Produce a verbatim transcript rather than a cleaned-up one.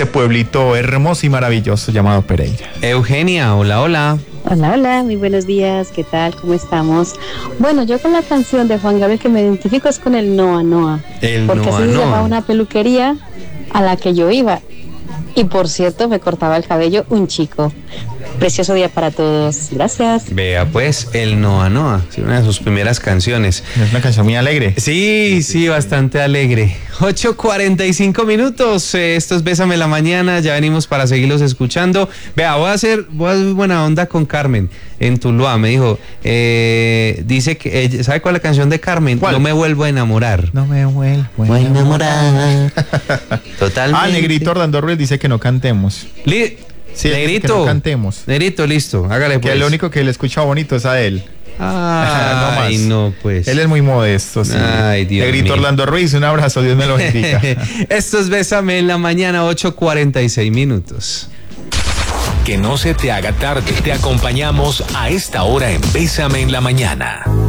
este pueblito hermoso y maravilloso llamado Pereira. Eugenia, hola, hola. Hola, hola, muy buenos días, ¿qué tal? ¿Cómo estamos? Bueno, yo con la canción de Juan Gabriel que me identifico es con el Noa Noa. El porque Noa así se Noa. llamaba una peluquería a la que yo iba. Y por cierto, me cortaba el cabello un chico. Precioso día para todos. Gracias. Vea pues, el Noa Noa, sí, una de sus primeras canciones. Es una canción muy alegre. Sí, sí, bastante alegre. ocho cuarenta y cinco minutos, eh, esto es Bésame la Mañana, ya venimos para seguirlos escuchando. Vea, voy a hacer, voy a hacer buena onda con Carmen en Tuluá, me dijo, eh, dice que, eh, ¿sabe cuál es la canción de Carmen? ¿Cuál? No me vuelvo a enamorar. No me vuelvo a enamorar. Totalmente. Ah, Negrito Orlando Ruiz dice que no cantemos. Li- Sí, él dice Negrito. que no cantemos. Negrito, listo, hágale pues. Que lo único que le escucha bonito es a él. Ay, no no, más. pues. Él es muy modesto, sí. Ay, Dios Negrito mío. Orlando Ruiz, un abrazo, Dios me lo bendiga. Esto es Bésame en la Mañana, ocho cuarenta y seis minutos. Que no se te haga tarde, te acompañamos a esta hora en Bésame en la Mañana.